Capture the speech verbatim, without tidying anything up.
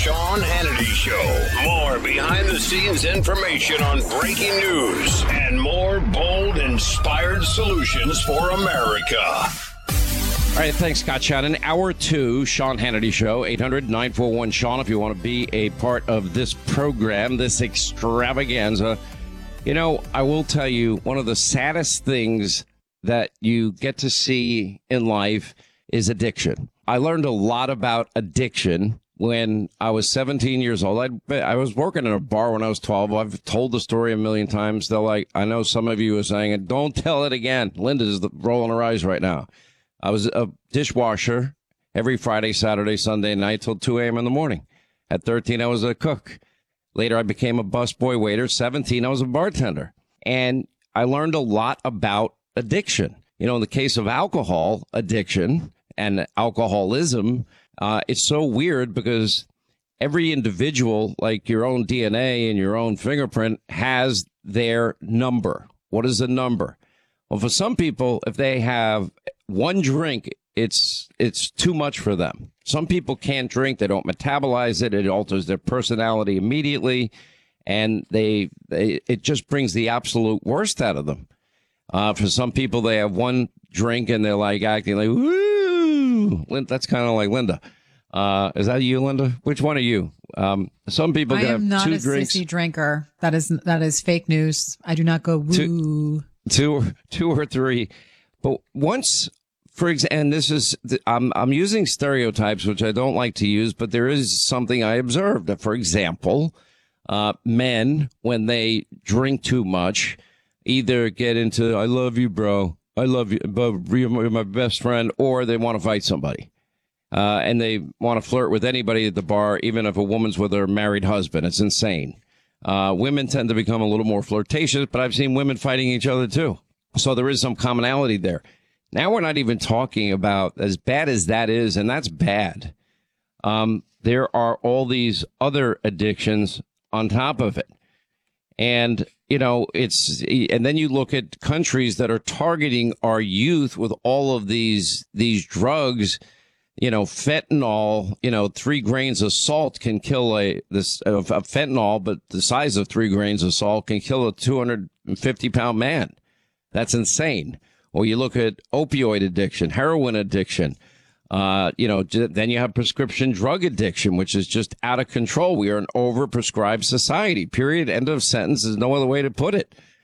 Sean Hannity Show. More behind-the-scenes information on breaking news and more bold, inspired solutions for America. All right, thanks, Scott Shannon. Hour two, Sean Hannity Show, eight hundred nine four one Sean, if you want to be a part of this program, this extravaganza. You know, I will tell you, one of the saddest things that you get to see in life is addiction. I learned a lot about addiction when I was seventeen years old. I I was working in a bar when I was twelve. I've told the story a million times. They're like, I know some of you are saying it. Don't tell it again. Linda's rolling her eyes right now. I was a dishwasher every Friday, Saturday, Sunday night till two a.m. in the morning. At thirteen, I was a cook. Later, I became a busboy waiter. seventeen, I was a bartender. And I learned a lot about addiction. You know, in the case of alcohol addiction and alcoholism, uh, it's so weird because every individual, like your own D N A and your own fingerprint, has their number. What is the number? Well, for some people, if they have one drink, it's it's too much for them. Some people can't drink. They don't metabolize it. It alters their personality immediately. And they, they it just brings the absolute worst out of them. Uh, for some people, they have one drink and they're like acting like, woo. That's kind of like Linda. Uh, is that you, Linda? Which one are you? Um, some people can have two drinks. I am not a sissy drinker. That is that is fake news. I do not go woo. Two, two, two or three. But once, for example, and this is, I'm, I'm using stereotypes, which I don't like to use, but there is something I observed. For example, uh, men, when they drink too much, either get into, I love you, bro. I love you, but you're my best friend, or they want to fight somebody. Uh, and they want to flirt with anybody at the bar, even if a woman's with her married husband. It's insane. Uh, women tend to become a little more flirtatious, but I've seen women fighting each other, too. So there is some commonality there. Now we're not even talking about, as bad as that is, and that's bad. Um, there are all these other addictions on top of it. And, you know, it's, and then you look at countries that are targeting our youth with all of these, these drugs, you know, fentanyl, you know, three grains of salt can kill a, this, uh, a fentanyl, but the size of three grains of salt can kill a two hundred fifty pound man. That's insane. Or you look at opioid addiction, heroin addiction. Uh, you know, then you have prescription drug addiction, which is just out of control. We are an overprescribed society, period. End of sentence. There's no other way to put it.